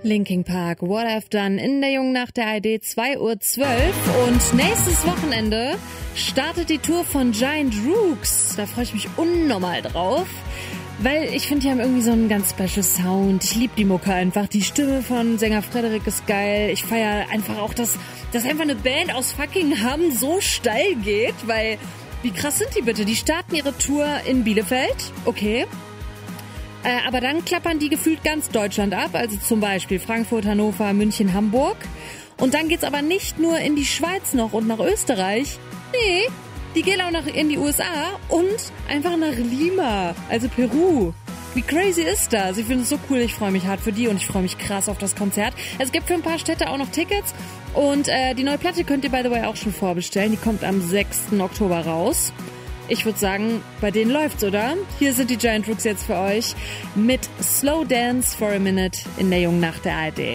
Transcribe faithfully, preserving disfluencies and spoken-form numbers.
Linkin Park, What I've Done in der Jungen Nacht der A R D, zwei Uhr zwölf. Und nächstes Wochenende startet die Tour von Giant Rooks. Da freue ich mich unnormal drauf. Weil ich finde, die haben irgendwie so einen ganz special Sound. Ich liebe die Mucke einfach. Die Stimme von Sänger Frederik ist geil. Ich feiere einfach auch, dass, dass einfach eine Band aus fucking Hamm so steil geht. Weil, wie krass sind die bitte? Die starten ihre Tour in Bielefeld. Okay. Äh, aber dann klappern die gefühlt ganz Deutschland ab. Also zum Beispiel Frankfurt, Hannover, München, Hamburg. Und dann geht's aber nicht nur in die Schweiz noch und nach Österreich. Nee. Die gehen auch noch in die U S A und einfach nach Lima, also Peru. Wie crazy ist das? Ich finde es so cool, ich freue mich hart für die und ich freue mich krass auf das Konzert. Es gibt für ein paar Städte auch noch Tickets und äh, die neue Platte könnt ihr by the way auch schon vorbestellen. Die kommt am sechsten Oktober raus. Ich würde sagen, bei denen läuft's, oder? Hier sind die Giant Rooks jetzt für euch mit Slow Dance for a Minute in der Jungen Nacht der A R D.